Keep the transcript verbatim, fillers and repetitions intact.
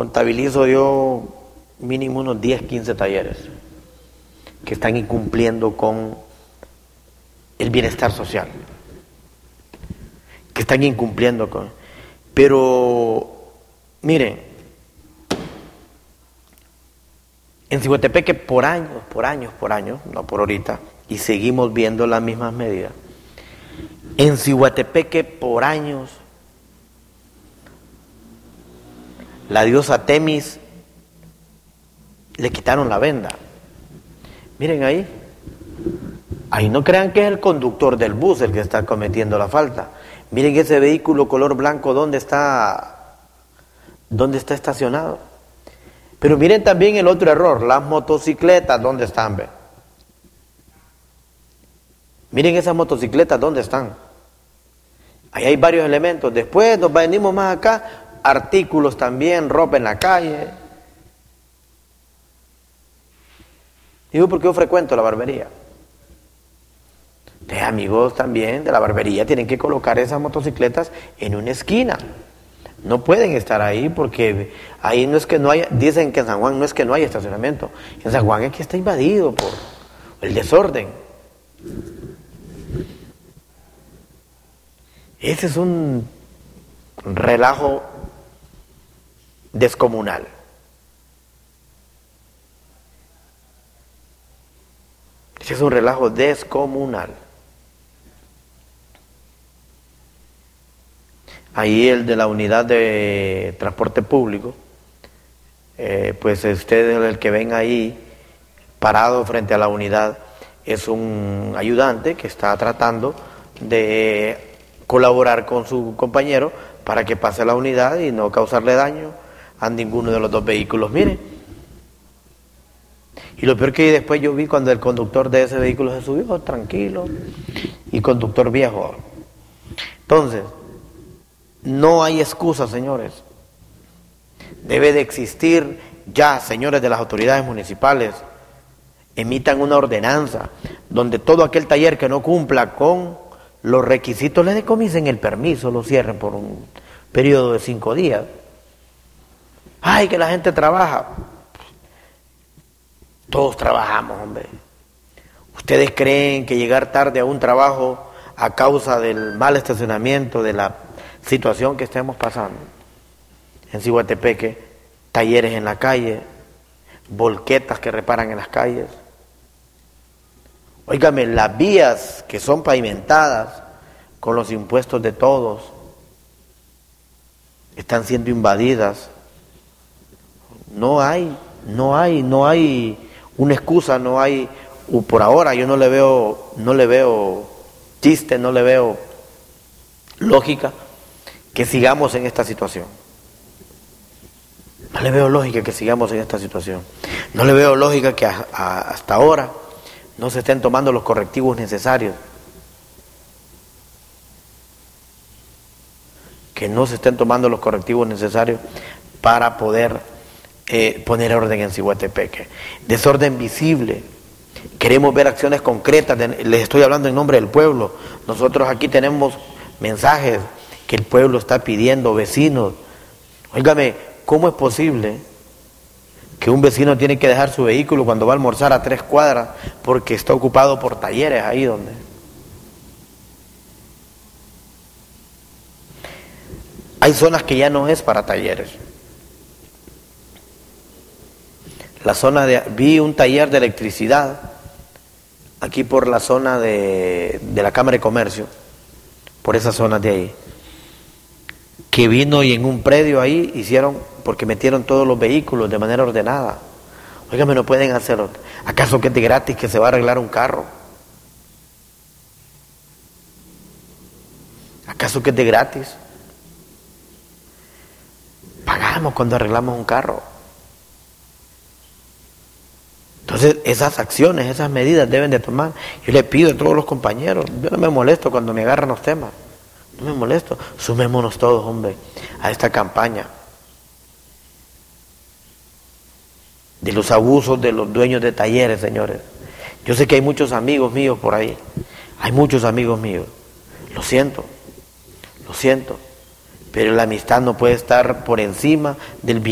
contabilizo yo mínimo unos diez, quince talleres que están incumpliendo con el bienestar social, que están incumpliendo con... Pero, miren, en Ciguatepeque por años, por años, por años, no por ahorita, y seguimos viendo las mismas medidas. En Ciguatepeque por años, la diosa Temis le quitaron la venda. Miren ahí, ahí no crean que es el conductor del bus el que está cometiendo la falta. Miren ese vehículo color blanco, ¿dónde está, dónde está estacionado? Pero miren también el otro error, las motocicletas, ¿dónde están? ¿Ve? Miren esas motocicletas, ¿dónde están? Ahí hay varios elementos. Después nos venimos más acá, artículos también, ropa en la calle. Digo porque yo frecuento la barbería. Ustedes, amigos también de la barbería, tienen que colocar esas motocicletas en una esquina. No pueden estar ahí porque ahí no es que no haya, dicen que en San Juan no es que no hay estacionamiento. En San Juan es que está invadido por el desorden. Ese es un relajo descomunal. Ese es un relajo descomunal. Ahí el de la unidad de transporte público, eh, pues usted el que ven ahí parado frente a la unidad es un ayudante que está tratando de colaborar con su compañero para que pase la unidad y no causarle daño a ninguno de los dos vehículos. Miren, y lo peor que después yo vi cuando el conductor de ese vehículo se subió tranquilo, y conductor viejo. Entonces, no hay excusa, señores. Debe de existir ya, señores de las autoridades municipales, emitan una ordenanza donde todo aquel taller que no cumpla con los requisitos le decomisen el permiso, lo cierren por un periodo de cinco días. Ay, que la gente trabaja. Todos trabajamos, hombre. ¿Ustedes creen que llegar tarde a un trabajo a causa del mal estacionamiento, de la situación que estemos pasando? En Ciguatepeque, talleres en la calle, volquetas que reparan en las calles. Óigame, las vías que son pavimentadas con los impuestos de todos están siendo invadidas. No hay, no hay, no hay una excusa, no hay, por ahora yo no le veo, no le veo chiste, no le veo lógica que sigamos en esta situación. No le veo lógica que sigamos en esta situación. No le veo lógica que a, a, hasta ahora no se estén tomando los correctivos necesarios. Que no se estén tomando los correctivos necesarios para poder eh, poner orden en Ciguatepeque. Desorden visible. Queremos ver acciones concretas. De, les estoy hablando en nombre del pueblo. Nosotros aquí tenemos mensajes que el pueblo está pidiendo, vecinos. Óigame, ¿cómo es posible que un vecino tiene que dejar su vehículo cuando va a almorzar a tres cuadras porque está ocupado por talleres ahí donde? Hay zonas que ya no es para talleres. La zona de, vi un taller de electricidad aquí por la zona de, de la Cámara de Comercio, por esas zonas de ahí, que vino y en un predio ahí hicieron, porque metieron todos los vehículos de manera ordenada. Óigame, no pueden hacerlo. ¿Acaso que es de gratis que se va a arreglar un carro? ¿Acaso que es de gratis? Pagamos cuando arreglamos un carro. Entonces, esas acciones, esas medidas deben de tomar. Yo le pido a todos los compañeros, yo no me molesto cuando me agarran los temas. No me molesto, sumémonos todos, hombre, a esta campaña de los abusos de los dueños de talleres, señores. Yo sé que hay muchos amigos míos por ahí, hay muchos amigos míos, lo siento, lo siento, pero la amistad no puede estar por encima del bien.